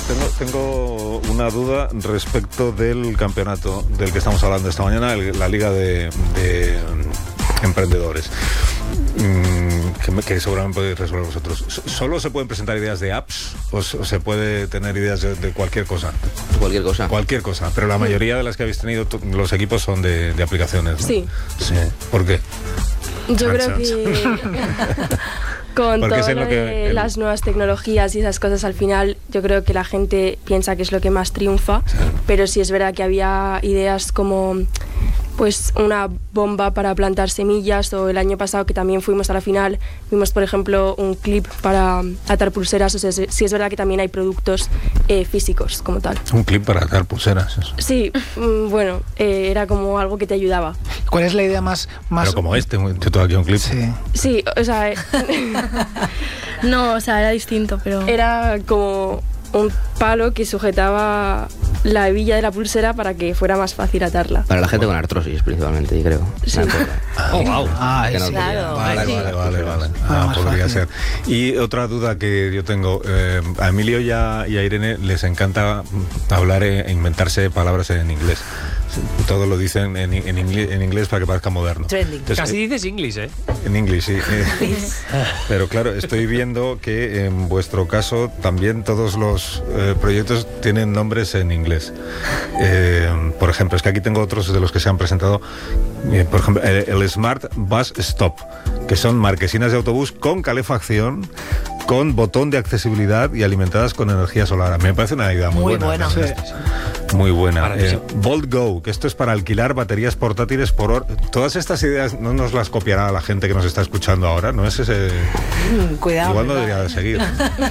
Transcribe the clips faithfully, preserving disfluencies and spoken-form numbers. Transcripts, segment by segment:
tengo, tengo una duda respecto del campeonato del que estamos hablando esta mañana, el, la Liga de, de Emprendedores. Que, me, que seguramente podéis resolver vosotros. ¿Solo se pueden presentar ideas de apps o, o se puede tener ideas de, de cualquier cosa? Cualquier cosa. Cualquier cosa, pero la mayoría de las que habéis tenido t- los equipos son de, de aplicaciones, ¿no? Sí. Sí. ¿Por qué? Yo creo que con Porque todo es lo lo que de el- las nuevas tecnologías y esas cosas, al final yo creo que la gente piensa que es lo que más triunfa, Sí. pero sí es verdad que había ideas como pues una bomba para plantar semillas, o el año pasado que también fuimos a la final, vimos por ejemplo un clip para atar pulseras. O sea, sí sí es verdad que también hay productos eh, físicos como tal. Un clip para atar pulseras. Eso. Sí, mm, bueno, eh, era como algo que te ayudaba. ¿Cuál es la idea más... más... Pero como este, yo tengo aquí un clip. Sí. Sí, o sea, eh, No, o sea, era distinto, pero... era como un palo que sujetaba la hebilla de la pulsera para que fuera más fácil atarla. Para la gente con artrosis, principalmente, creo. Sí. Oh, wow. Ah, Que no sí. podía. Claro. Vale, Sí. vale, vale, vale. Ah, Ah, más podría fácil. ser. Y otra duda que yo tengo, eh, a Emilio y a, y a Irene les encanta hablar e inventarse palabras en inglés. Todo lo dicen en, en, inglés, en inglés para que parezca moderno. Trending. Entonces, Casi eh, dices English, ¿eh? en inglés, sí. eh, pero claro, estoy viendo que en vuestro caso también todos los eh, proyectos tienen nombres en inglés. Eh, por ejemplo, es que aquí tengo otros de los que se han presentado. Eh, por ejemplo, el, el Smart Bus Stop, que son marquesinas de autobús con calefacción, con botón de accesibilidad y alimentadas con energía solar. A mí me parece una idea muy, Muy buena. buena. Muy buena. Maravilloso. Eh, Volt Go, que esto es para alquilar baterías portátiles por hora. Todas estas ideas no nos las copiará la gente que nos está escuchando ahora, ¿no es ese? Mm, cuidado. Igual no ¿verdad? debería de seguir.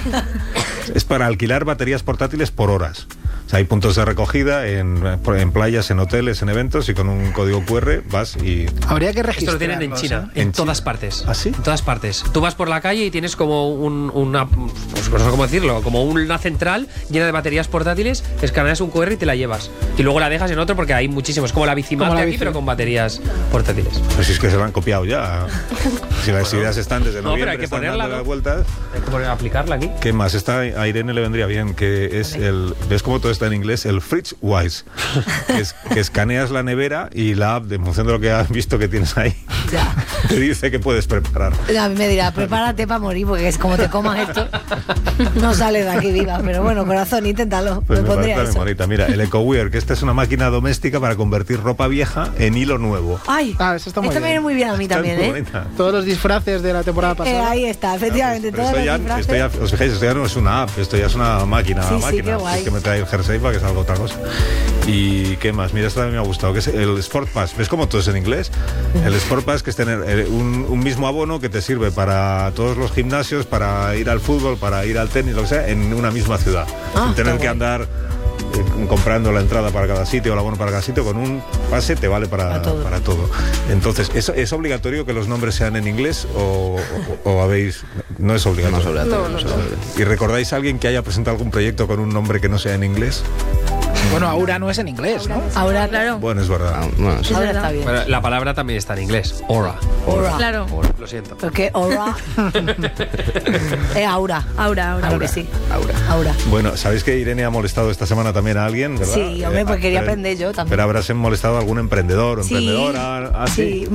Es para alquilar baterías portátiles por horas. O sea, hay puntos de recogida en, en playas, en hoteles, en eventos, y con un código cu erre vas y... Habría que Esto registrarlos. lo tienen en China, ¿eh? en, ¿En todas China? partes. ¿Ah, sí? En todas partes. Tú vas por la calle y tienes como un, una, pues no sé cómo decirlo, como una central llena de baterías portátiles, escaneas un cu erre y te la llevas. Y luego la dejas en otro porque hay muchísimos, como la bicimap Como la de aquí, bici. pero con baterías portátiles. Pues si es que se lo han copiado ya. Si las ideas están desde No, pero noviembre, hay que están ponerla, dando ¿no? las vueltas. Hay que poner, aplicarla aquí. ¿Qué más? Esta a Irene le vendría bien, que es el... ¿Ves cómo todo está en inglés? El FridgeWise, que, es, que escaneas la nevera y la app, en función de lo que has visto que tienes ahí, Ya. te dice que puedes preparar. A mí me dirá, prepárate para morir, porque es como te comas esto, no sales de aquí viva. Pero bueno, corazón, inténtalo. Pues me me pondría parece eso. bonita. Mira, el EcoWear, que esta es una máquina doméstica para convertir ropa vieja en hilo nuevo. Ay, Ah, eso está muy esto me viene bien. muy bien a mí Está también, muy ¿eh? bonita. Todos los disfraces de la temporada Eh, pasada. Ahí está, efectivamente. Pero todos esto los ya, disfraces. esto ya, os fijáis, esto ya no es una app, esto ya es una máquina. Sí, sí, máquina. qué guay. Es que me trae el jersey para que salga otra cosa. ¿Y qué más? Mira, esto también me ha gustado, que es el Sport Pass. ¿Ves cómo todo es en inglés? El Sport Pass, que es tener eh, un, un mismo abono que te sirve para todos los gimnasios, para ir al fútbol, para ir al tenis, lo que sea, en una misma ciudad. Ah, Sin tener qué que guay. andar eh, comprando la entrada para cada sitio o el abono para cada sitio. Con un pase te vale para, Para todo. para todo. Entonces, ¿es, ¿es obligatorio que los nombres sean en inglés o, o- o habéis...? No es No obligatorio. es obligatorio, No, no es no, no. obligatorio. ¿Y recordáis a alguien que haya presentado algún proyecto con un nombre que no sea en inglés? Bueno, Aura no es en inglés, ¿no? Ahora, Claro. Bueno, es verdad. Ah, bueno, sí. Es ahora verdad. está bien. Bueno, la palabra también está en inglés. Aura. Aura. Claro. Aura. Lo siento. Porque aura. Es aura. Aura, aura. Claro que sí. Aura. Aura. Bueno, ¿sabéis que Irene ha molestado esta semana también a alguien, verdad? Sí, hombre, pues Eh, quería pero- aprender yo también. Pero habrás molestado a algún emprendedor o Sí, emprendedora. ¿Ah, sí? sí,